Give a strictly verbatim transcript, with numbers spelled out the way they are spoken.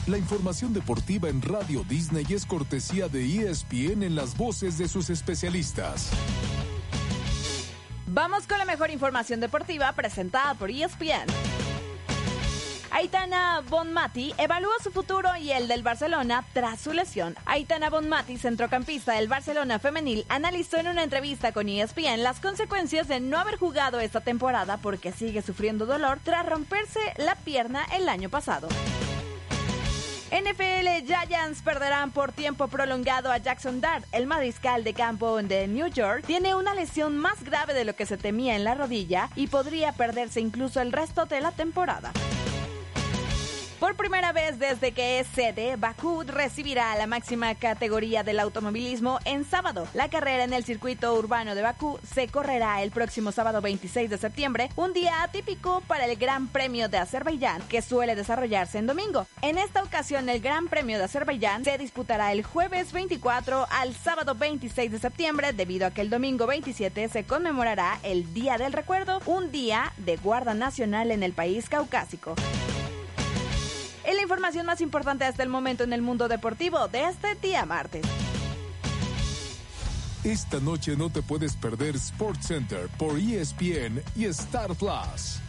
La información deportiva en Radio Disney es cortesía de E S P N en las voces de sus especialistas. Vamos con la mejor información deportiva presentada por E S P N. Aitana Bonmati evalúa su futuro y el del Barcelona tras su lesión. Aitana Bonmati, centrocampista del Barcelona femenil, analizó en una entrevista con E S P N las consecuencias de no haber jugado esta temporada porque sigue sufriendo dolor tras romperse la pierna el año pasado. N F L Giants perderán por tiempo prolongado a Jackson Dart. El mariscal de campo de New York tiene una lesión más grave de lo que se temía en la rodilla y podría perderse incluso el resto de la temporada. Por primera vez desde que es sede, Bakú recibirá la máxima categoría del automovilismo en sábado. La carrera en el circuito urbano de Bakú se correrá el próximo sábado veintiséis de septiembre, un día atípico para el Gran Premio de Azerbaiyán, que suele desarrollarse en domingo. En esta ocasión, el Gran Premio de Azerbaiyán se disputará el jueves veinticuatro al sábado veintiséis de septiembre, debido a que el domingo veintisiete se conmemorará el Día del Recuerdo, un día de guarda nacional en el país caucásico. Es la información más importante hasta el momento en el mundo deportivo de este día martes. Esta noche no te puedes perder SportsCenter por E S P N y Star Plus.